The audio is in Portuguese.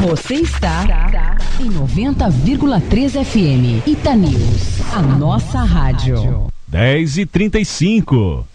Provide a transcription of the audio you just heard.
Você está em 90,3 FM. Itanews, a nossa rádio. 10h35.